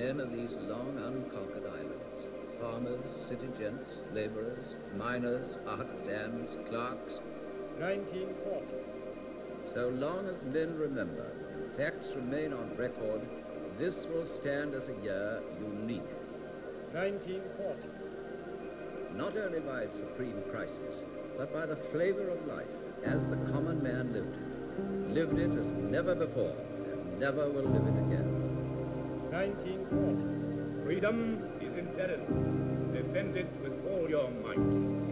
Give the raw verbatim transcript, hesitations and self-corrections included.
men of these long unconquered islands. Farmers, city gents, laborers, miners, artisans, clerks. nineteen forty. So long as men remember and facts remain on record, this will stand as a year unique. nineteen forty. Not only by its supreme crisis, but by the flavor of life as the common man lived it. Lived it as never before, and never will live it again. nineteen forty. Freedom is imperative. Defend it with all your might.